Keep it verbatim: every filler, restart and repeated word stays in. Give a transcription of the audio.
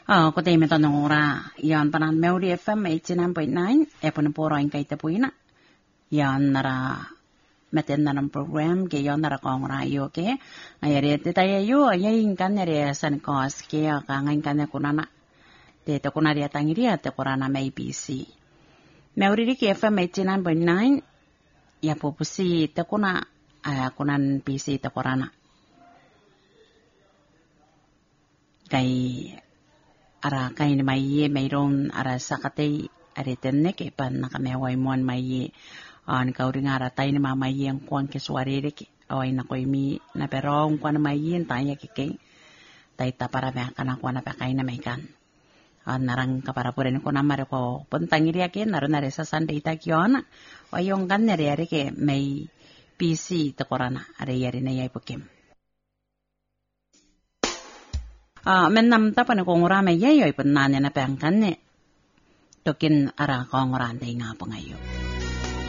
Oh, ko te me tano ora yan panan Melody F M eighty-nine point nine e pun poro in kai te puina yan nara meten nanam program ke yan nara kong ra yo ke ayare te tay yo ay in kan re san kos ke ka ngain kan ko nana te to kuna dia tangiria te korana mai B C Melody ki F M eighty-nine point nine ya popusi te kuna a kunan B C te korana kai ara kain mai ye mayroon ara sakatay aritenne ke pan nakameway mon mai ye an kauring ara tay ni mama ye ang kuan ke suarere ke away na koy mi na perong kuan mai ye tanya ke ke tay ta para me kana kuan na pakay na may kan an narang kapara puren ko na mare ko puntangiri ke naron na sa Sunday ta kiona wayong kan nere are ke may P C to korana are yari na yay pukim. Ah, men nam ta pan ko ngora me ye yoy pan na ne na pang kan ne tokin ara ko ngora ndai nga pa ngayo.